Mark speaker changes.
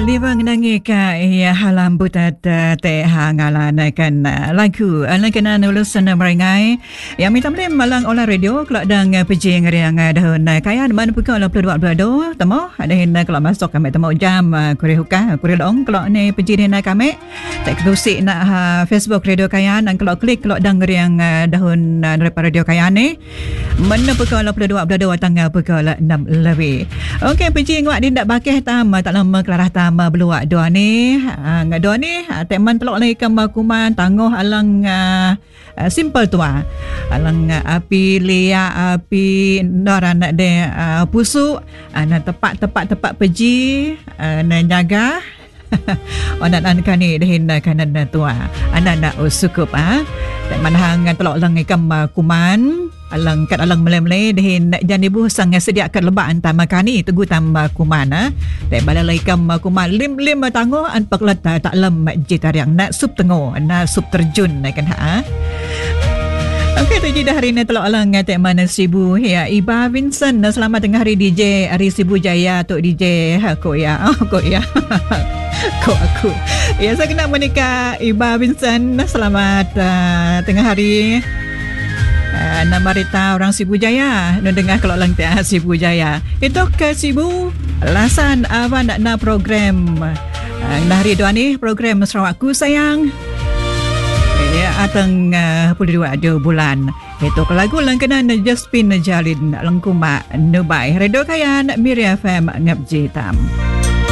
Speaker 1: Liba ngenangi ka iya halam butat te hangalan kan lagu kena nulusan merengai yang minta boleh malang olah radio kelak dang pejing yang dahun kaya mana pukul 22 temo ada hin kelak masuk kami temo jam kuri huka kuri long kelak ni pejing ni kami tak kerusi nak Facebook radio kaya dan kelak klik kelak dang yang dahun daripada radio kaya ni mana pukul 22 tanggal pukul 6 lebih. Okey pejing wak dia tak bakih tam tak lama kelarah tam beluak doa ni doa ni teman pelok lagi ke kuman tangguh alang simple tua alang api lia api noran de pusuk nak tepat peji nak jaga anak-anak kani dahin kanan tua anak-anak sukup tak manhang pelok lang ikam kuman alang kat alang melem-melem dahin janibu sang sedia kat lebak antam kani tegu tam kuman tak balai ikam kuman lim tangguh an paklat tak lem jitariang nak sup tengo nak sup terjun kan Okey tu je dah hari ni telok alang tak mana Sibu ya Iba Vincent selamat tengah hari DJ Ari Sibu Jaya tok DJ kok ya kok aku ya saya kena menikah Iba Vincent selamat tengah hari nama Rita orang Sibu Jaya nak dengar kalau lang tak Sibu Jaya itu ke Sibu alasan apa nak program hari dua ni program Sarawakku sayang ya atang 22 bulan itu lagu langkanan Jaspin Jalin langkuma nubai Radio Kayan Miri FM ngap jitam